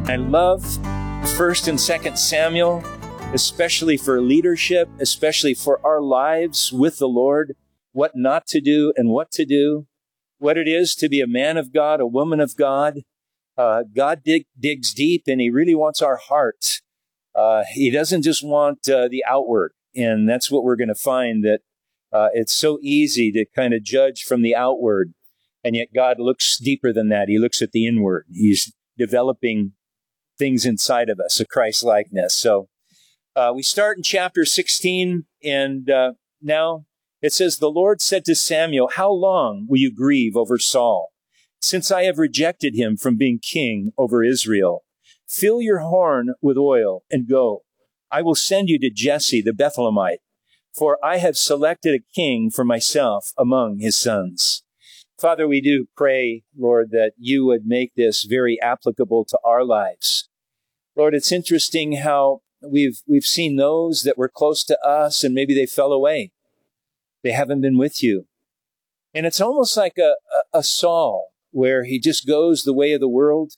I love 1st and 2nd Samuel, especially for leadership, especially for our lives with the Lord, what not to do and what to do, what it is to be a man of God, a woman of God. God digs deep, and he really wants our heart. He doesn't just want the outward, and that's what we're going to find, that it's so easy to kind of judge from the outward, and yet God looks deeper than that. He looks at the inward. He's developing things inside of us, a Christ-likeness. So we start in chapter 16, and now it says, "The Lord said to Samuel, 'How long will you grieve over Saul, since I have rejected him from being king over Israel? Fill your horn with oil and go. I will send you to Jesse the Bethlehemite, for I have selected a king for myself among his sons.'" Father, we do pray, Lord, that you would make this very applicable to our lives. Lord, it's interesting how we've seen those that were close to us, and maybe they fell away. They haven't been with you. And it's almost like a Saul, where he just goes the way of the world,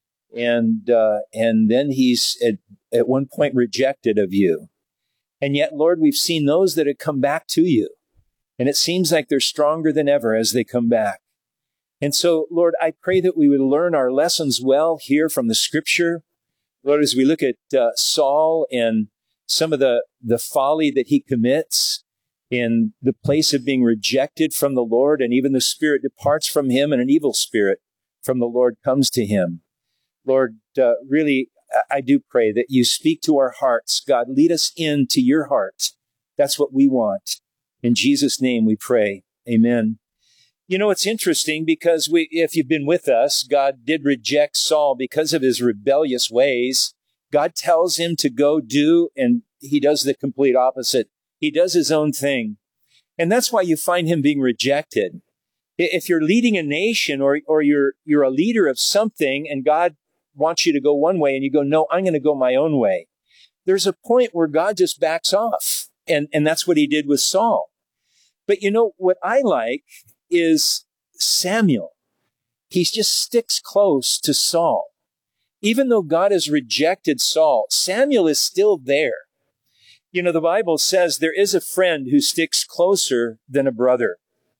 and then he's at one point rejected of you. And yet, Lord, we've seen those that have come back to you, and it seems like they're stronger than ever as they come back. And so, Lord, I pray that we would learn our lessons well here from the Scripture. Lord, as we look at Saul and some of the folly that he commits in the place of being rejected from the Lord, and even the Spirit departs from him, and an evil spirit from the Lord comes to him. Lord, really, I do pray that you speak to our hearts. God, lead us into your heart. That's what we want. In Jesus' name we pray. Amen. You know, it's interesting because if you've been with us, God did reject Saul because of his rebellious ways. God tells him to go do, and he does the complete opposite. He does his own thing. And that's why you find him being rejected. If you're leading a nation, or you're a leader of something, and God wants you to go one way, and you go, "No, I'm going to go my own way," there's a point where God just backs off. And that's what he did with Saul. But you know, what I like is Samuel. He just sticks close to Saul. Even though God has rejected Saul, Samuel is still there. You know, the Bible says there is a friend who sticks closer than a brother.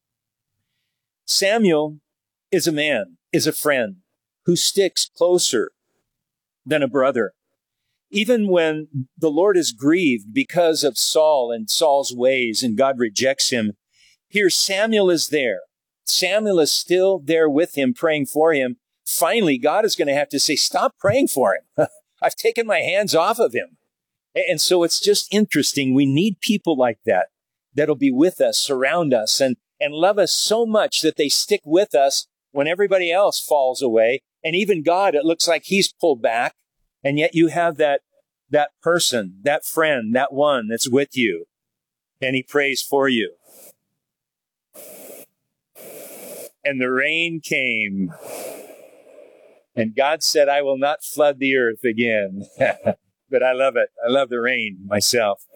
Samuel is a friend who sticks closer than a brother. Even when the Lord is grieved because of Saul and Saul's ways, and God rejects him, here Samuel is there. Samuel is still there with him, praying for him. Finally, God is going to have to say, "Stop praying for him. I've taken my hands off of him." And so it's just interesting. We need people like that, that'll be with us, surround us, and love us so much that they stick with us when everybody else falls away. And even God, it looks like he's pulled back. And yet you have that person, that friend, that one that's with you. And he prays for you. And the rain came. And God said, "I will not flood the earth again." But I love it. I love the rain myself.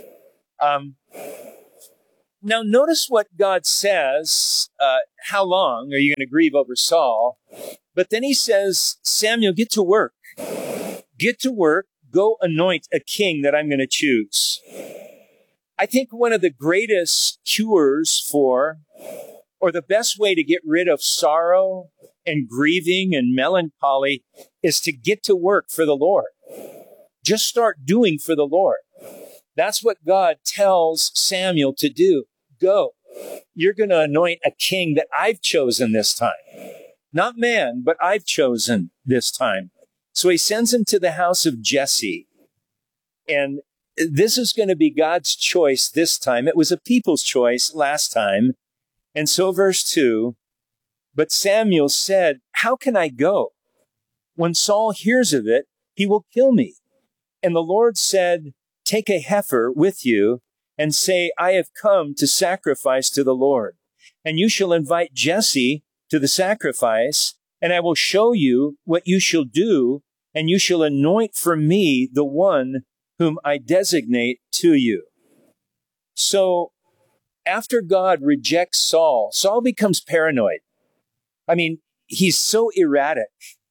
Now notice what God says. How long are you going to grieve over Saul? But then he says, "Samuel, get to work. Get to work. Go anoint a king that I'm going to choose." I think one of the greatest cures for, or the best way to get rid of sorrow and grieving and melancholy, is to get to work for the Lord. Just start doing for the Lord. That's what God tells Samuel to do. Go. You're going to anoint a king that I've chosen this time. Not man, but I've chosen this time. So he sends him to the house of Jesse. And this is going to be God's choice this time. It was a people's choice last time. And so verse 2, "But Samuel said, 'How can I go? When Saul hears of it, he will kill me.' And the Lord said, 'Take a heifer with you and say, I have come to sacrifice to the Lord. And you shall invite Jesse to the sacrifice, and I will show you what you shall do, and you shall anoint for me the one whom I designate to you.'" So after God rejects Saul, Saul becomes paranoid. I mean, he's so erratic.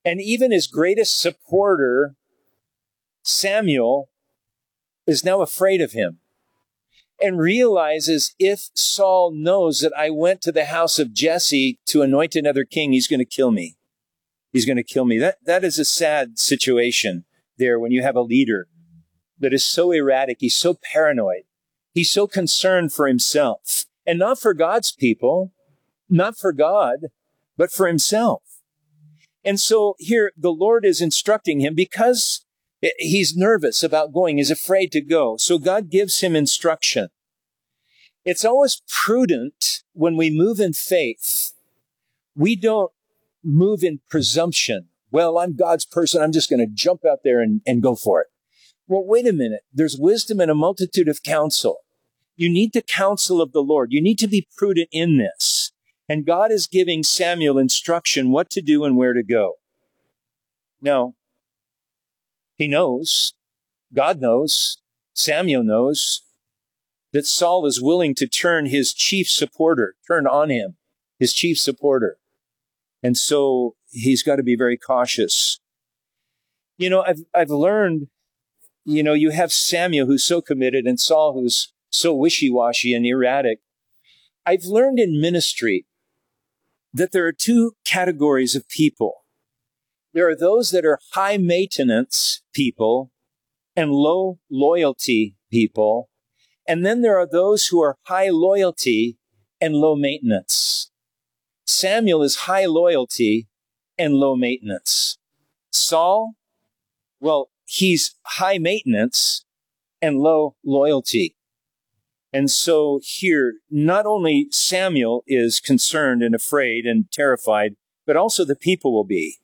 And even his greatest supporter, Samuel, is now afraid of him and realizes if Saul knows that I went to the house of Jesse to anoint another king, he's going to kill me. He's going to kill me. That is a sad situation there when you have a leader that is so erratic. He's so paranoid. He's so concerned for himself, and not for God's people, not for God, but for himself. And so here the Lord is instructing him because he's nervous about going. He's afraid to go. So God gives him instruction. It's always prudent when we move in faith. We don't move in presumption. Well, I'm God's person. I'm just going to jump out there and go for it. Well, wait a minute. There's wisdom in a multitude of counsel. You need the counsel of the Lord. You need to be prudent in this. And God is giving Samuel instruction what to do and where to go. Now, he knows, God knows, Samuel knows that Saul is willing to turn his chief supporter, turn on him, his chief supporter. And so he's got to be very cautious. You know, I've learned, you know, you have Samuel who's so committed and Saul who's so wishy-washy and erratic. I've learned in ministry that there are two categories of people. There are those that are high maintenance people and low loyalty people. And then there are those who are high loyalty and low maintenance. Samuel is high loyalty and low maintenance. Saul, well, he's high maintenance and low loyalty. And so here, not only Samuel is concerned and afraid and terrified, but also the people will be.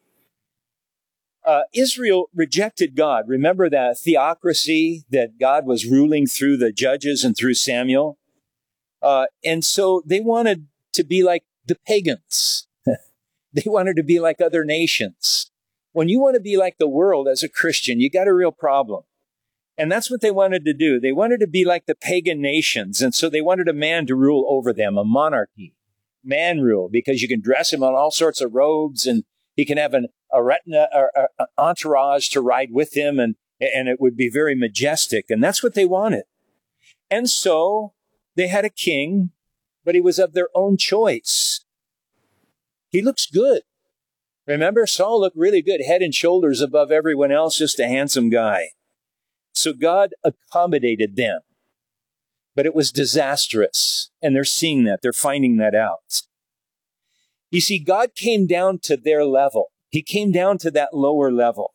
Israel rejected God. Remember that theocracy that God was ruling through the judges and through Samuel? And so they wanted to be like the pagans. They wanted to be like other nations. When you want to be like the world as a Christian, you got a real problem. And that's what they wanted to do. They wanted to be like the pagan nations. And so they wanted a man to rule over them, a monarchy, man rule, because you can dress him on all sorts of robes and he can have an entourage to ride with him and it would be very majestic. And that's what they wanted. And so they had a king, but he was of their own choice. He looks good. Remember, Saul looked really good, head and shoulders above everyone else, just a handsome guy. So God accommodated them, but it was disastrous. And they're seeing that. They're finding that out. You see, God came down to their level. He came down to that lower level.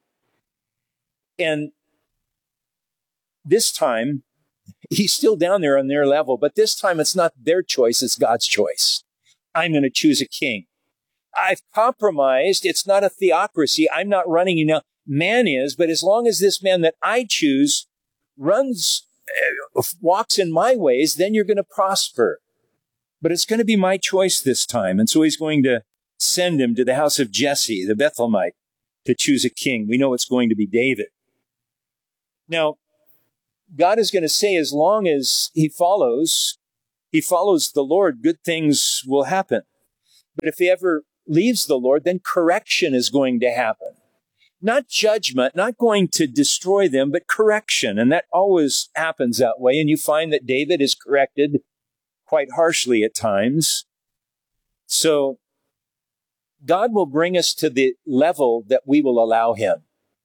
And this time, he's still down there on their level, but this time it's not their choice, it's God's choice. I'm going to choose a king. I've compromised. It's not a theocracy. I'm not running, you know. Man is, but as long as this man that I choose walks in my ways, then you're going to prosper. But it's going to be my choice this time. And so he's going to send him to the house of Jesse, the Bethlehemite, to choose a king. We know it's going to be David. Now, God is going to say as long as he follows the Lord, good things will happen. But if he ever leaves the Lord, then correction is going to happen. Not judgment, not going to destroy them, but correction. And that always happens that way. And you find that David is corrected quite harshly at times. So God will bring us to the level that we will allow him.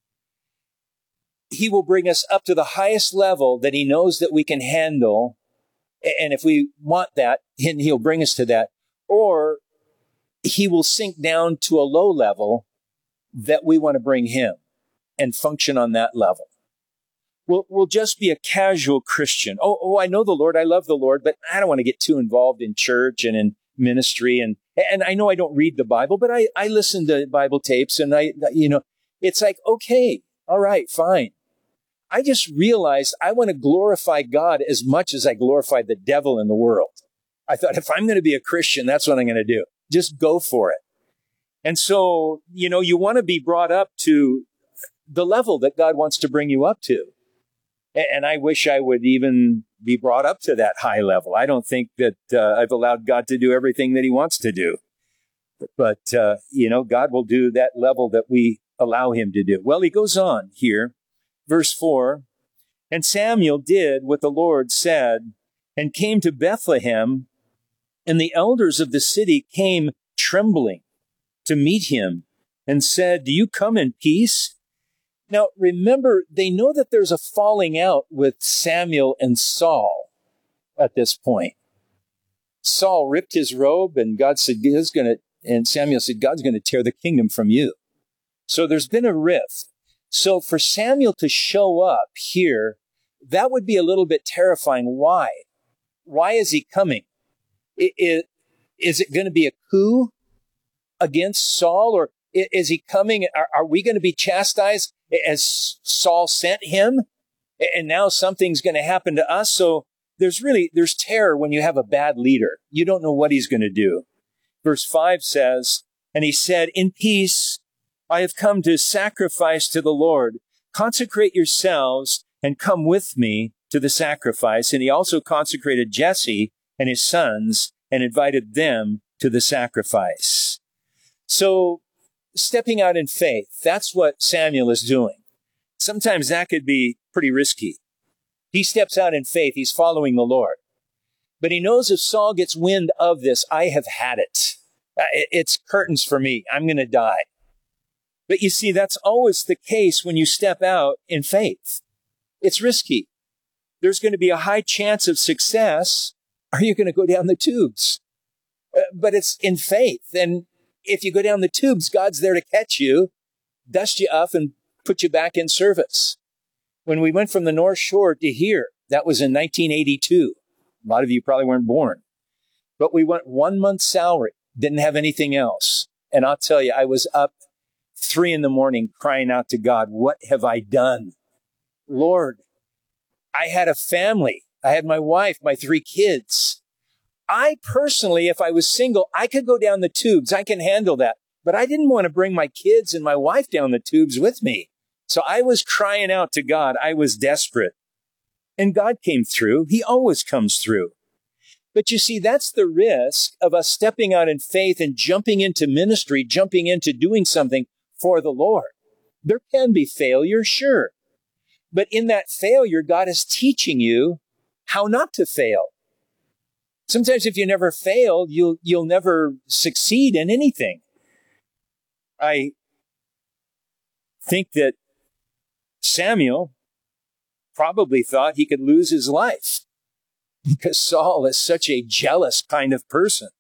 He will bring us up to the highest level that he knows that we can handle. And if we want that, he'll bring us to that. Or he will sink down to a low level that we want to bring him and function on that level. We'll just be a casual Christian. Oh, I know the Lord. I love the Lord, but I don't want to get too involved in church and in ministry. And I know I don't read the Bible, but I listen to Bible tapes and it's like, okay, all right, fine. I just realized I want to glorify God as much as I glorify the devil in the world. I thought if I'm going to be a Christian, that's what I'm going to do. Just go for it. And so, you want to be brought up to the level that God wants to bring you up to. And I wish I would even be brought up to that high level. I don't think that I've allowed God to do everything that he wants to do. But, God will do that level that we allow him to do. Well, he goes on here, verse 4, and Samuel did what the Lord said and came to Bethlehem, and the elders of the city came trembling to meet him and said, "Do you come in peace?" Now, remember, they know that there's a falling out with Samuel and Saul at this point. Saul ripped his robe, and Samuel said, God's going to tear the kingdom from you. So there's been a rift. So for Samuel to show up here, that would be a little bit terrifying. Why? Why is he coming? Is it going to be a coup against Saul, or is he coming? Are we going to be chastised as Saul sent him? And now something's going to happen to us. So there's terror when you have a bad leader. You don't know what he's going to do. Verse 5 says, and he said, "In peace, I have come to sacrifice to the Lord. Consecrate yourselves and come with me to the sacrifice." And he also consecrated Jesse and his sons and invited them to the sacrifice. So stepping out in faith, that's what Samuel is doing. Sometimes that could be pretty risky. He steps out in faith. He's following the Lord. But he knows if Saul gets wind of this, I have had it. It's curtains for me. I'm going to die. But you see, that's always the case when you step out in faith. It's risky. There's going to be a high chance of success. Are you going to go down the tubes? But it's in faith. And if you go down the tubes, God's there to catch you, dust you off, and put you back in service. When we went from the North Shore to here, that was in 1982. A lot of you probably weren't born. But we went 1 month's salary, didn't have anything else. And I'll tell you, I was up 3 a.m. crying out to God, what have I done? Lord, I had a family. I had my wife, my 3 kids. I personally, if I was single, I could go down the tubes. I can handle that. But I didn't want to bring my kids and my wife down the tubes with me. So I was crying out to God. I was desperate. And God came through. He always comes through. But you see, that's the risk of us stepping out in faith and jumping into ministry, jumping into doing something for the Lord. There can be failure, sure. But in that failure, God is teaching you how not to fail. Sometimes if you never fail, you'll never succeed in anything. I think that Samuel probably thought he could lose his life because Saul is such a jealous kind of person.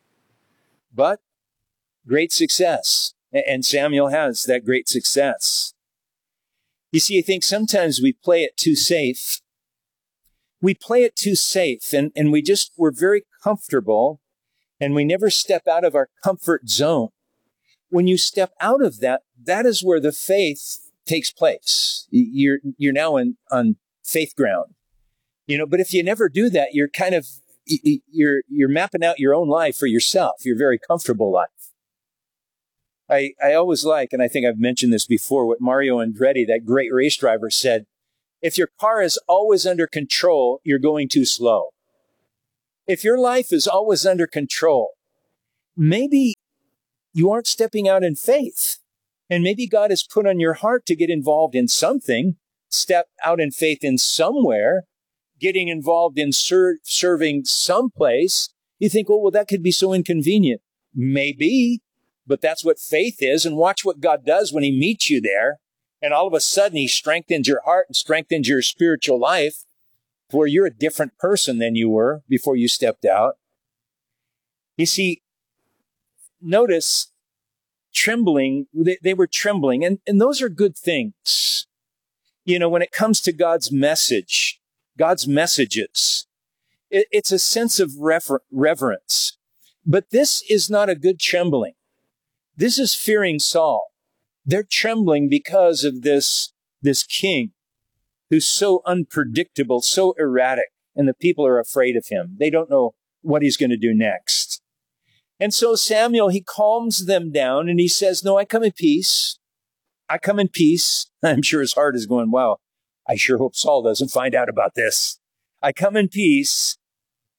But great success. And Samuel has that great success. You see, I think sometimes we play it too safe. We play it too safe, and we're very comfortable, and we never step out of our comfort zone. When you step out of that, that is where the faith takes place. You're now on faith ground. But if you never do that, you're kind of, you're mapping out your own life for yourself, your very comfortable life. I always like, and I think I've mentioned this before, what Mario Andretti, that great race driver, said, if your car is always under control, you're going too slow. If your life is always under control, maybe you aren't stepping out in faith. And maybe God has put on your heart to get involved in something, step out in faith in somewhere, getting involved in serving someplace. You think, well, that could be so inconvenient. Maybe, but that's what faith is. And watch what God does when he meets you there. And all of a sudden, he strengthens your heart and strengthens your spiritual life where you're a different person than you were before you stepped out. You see, notice trembling, they were trembling, and those are good things. When it comes to God's message, God's messages, it's a sense of reverence. But this is not a good trembling. This is fearing Saul. They're trembling because of this king who's so unpredictable, so erratic, and the people are afraid of him. They don't know what he's going to do next. And so Samuel, he calms them down and he says, no, I come in peace. I come in peace. I'm sure his heart is going, wow, I sure hope Saul doesn't find out about this. I come in peace.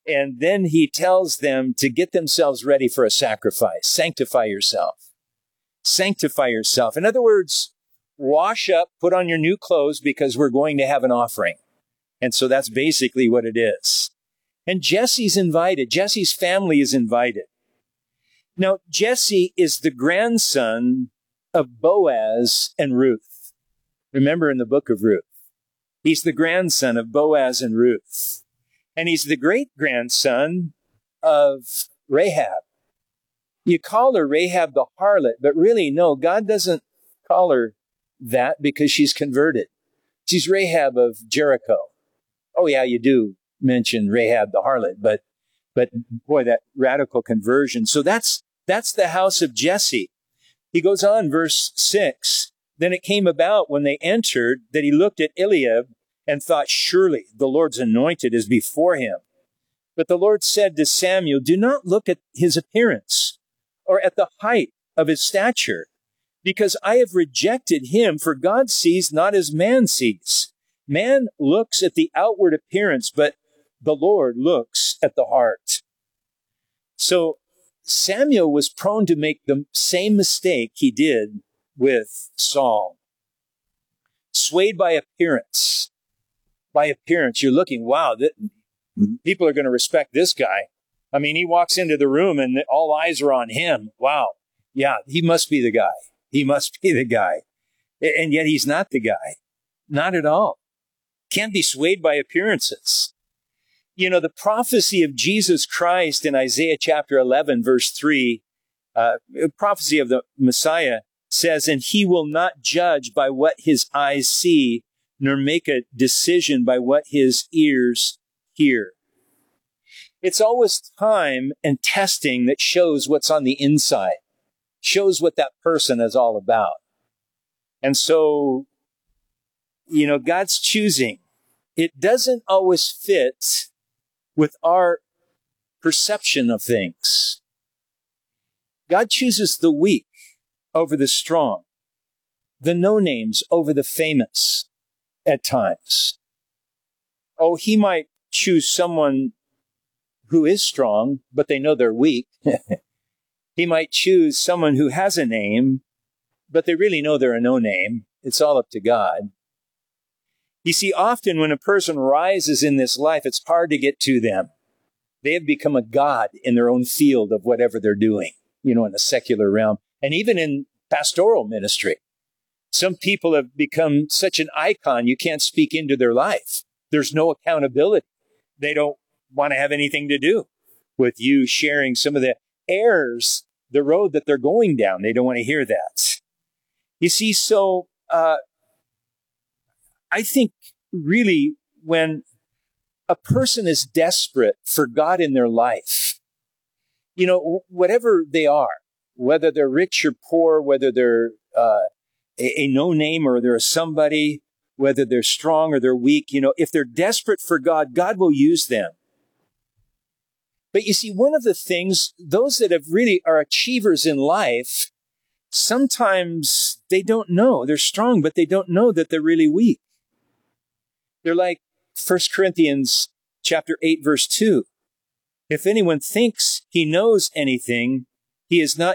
And then he tells them to get themselves ready for a sacrifice. Sanctify yourself. Sanctify yourself. In other words, wash up, put on your new clothes because we're going to have an offering. And so that's basically what it is. And Jesse's invited. Jesse's family is invited. Now, Jesse is the grandson of Boaz and Ruth. Remember in the book of Ruth, he's the grandson of Boaz and Ruth. And he's the great-grandson of Rahab. You call her Rahab the harlot, but really, no, God doesn't call her that because she's converted. She's Rahab of Jericho. Oh, yeah, you do mention Rahab the harlot, but boy, that radical conversion. So that's the house of Jesse. He goes on, verse 6. Then it came about when they entered that he looked at Eliab and thought, surely the Lord's anointed is before him. But the Lord said to Samuel, do not look at his appearance or at the height of his stature, because I have rejected him, for God sees not as man sees. Man looks at the outward appearance, but the Lord looks at the heart. So Samuel was prone to make the same mistake he did with Saul. Swayed by appearance. By appearance, you're looking, wow, people are going to respect this guy. I mean, he walks into the room and all eyes are on him. Wow. Yeah, he must be the guy. He must be the guy. And yet he's not the guy. Not at all. Can't be swayed by appearances. You know, the prophecy of Jesus Christ in Isaiah chapter 11, verse 3, prophecy of the Messiah says, and he will not judge by what his eyes see, nor make a decision by what his ears hear. It's always time and testing that shows what's on the inside, shows what that person is all about. And so, you know, God's choosing. It doesn't always fit with our perception of things. God chooses the weak over the strong, the no-names over the famous at times. Oh, he might choose someone who is strong, but they know they're weak. He might choose someone who has a name, but they really know they're a no-name. It's all up to God. You see, often when a person rises in this life, it's hard to get to them. They have become a god in their own field of whatever they're doing, you know, in the secular realm. And even in pastoral ministry, some people have become such an icon, you can't speak into their life. There's no accountability. They don't want to have anything to do with you sharing some of the errors, the road that they're going down. They don't want to hear that. You see, so I think really when a person is desperate for God in their life, you know, whatever they are, whether they're rich or poor, whether they're a no-name or they're a somebody, whether they're strong or they're weak, you know, if they're desperate for God, God will use them. But you see, one of the things, those that have really are achievers in life, sometimes they don't know. They're strong, but they don't know that they're really weak. They're like 1 Corinthians chapter 8, verse 2. If anyone thinks he knows anything, he has not